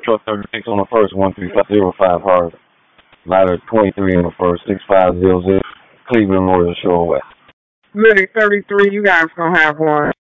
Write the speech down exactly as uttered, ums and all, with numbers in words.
Truck thirty-six on the first, one three five zero five hard. Ladder twenty-three on the first, six five zero zero, Cleveland Memorial Shore West. Lyric thirty-three, you guys gonna have one.